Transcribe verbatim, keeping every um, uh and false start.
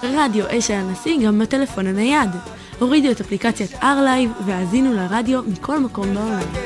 רדיו אשל הנשיא גם בטלפון הנייד. הורידו את אפליקציית R-Live והאזינו לרדיו מכל מקום בעולם.